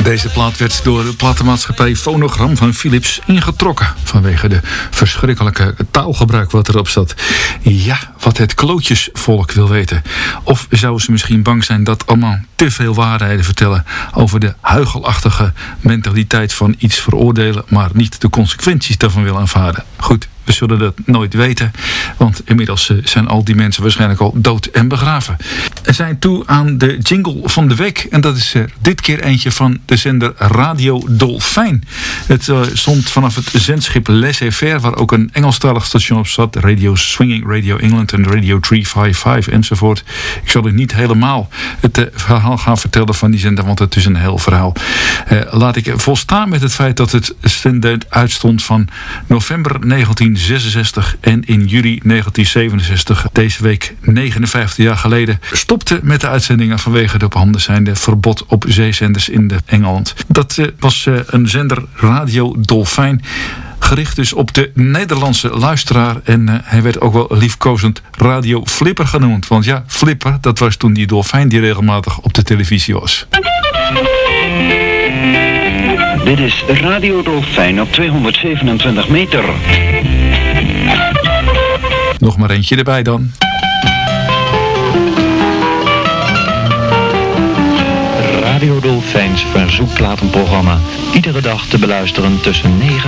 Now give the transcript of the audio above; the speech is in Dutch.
Deze plaat werd door de platenmaatschappij Phonogram van Philips ingetrokken vanwege de verschrikkelijke taalgebruik wat erop zat. Ja, wat het klootjesvolk wil weten. Of zouden ze misschien bang zijn dat allemaal te veel waarheden vertellen over de huichelachtige mentaliteit van iets veroordelen, maar niet de consequenties daarvan willen aanvaarden. Goed, we zullen dat nooit weten, want inmiddels zijn al die mensen waarschijnlijk al dood en begraven. We zijn toe aan de jingle van de week en dat is dit keer eentje van de zender Radio Dolfijn. Het stond vanaf het zendschip Laissez-Faire, waar ook een Engelstalig station op zat, Radio Swinging, Radio England en Radio 355 enzovoort. Ik zal u niet helemaal het verhaal gaan vertellen van die zender, want het is een heel verhaal. Laat ik volstaan met het feit dat het zendtijd uitstond van november 1966 en in juli 1967, deze week 59 jaar geleden, stopte met de uitzendingen vanwege de op handen zijnde verbod op zeezenders in Engeland. Dat was een zender Radio Dolfijn, gericht dus op de Nederlandse luisteraar. En hij werd ook wel liefkozend Radio Flipper genoemd. Want ja, Flipper, dat was toen die dolfijn die regelmatig op de televisie was. Dit is Radio Dolfijn op 227 meter. Nog maar eentje erbij dan. Radio Dolfijns verzoekplatenprogramma. Iedere dag te beluisteren tussen 9